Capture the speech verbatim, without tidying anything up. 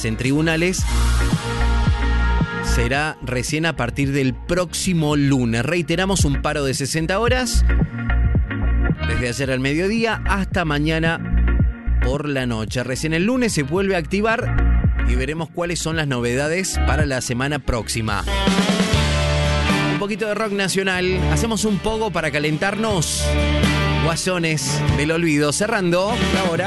horas en tribunales será recién a partir del próximo lunes. Reiteramos, un paro de sesenta horas desde ayer al mediodía hasta mañana por la noche. Recién el lunes se vuelve a activar y veremos cuáles son las novedades para la semana próxima. Un poquito de rock nacional. Hacemos un poco para calentarnos. Guasones del Olvido. Cerrando ahora.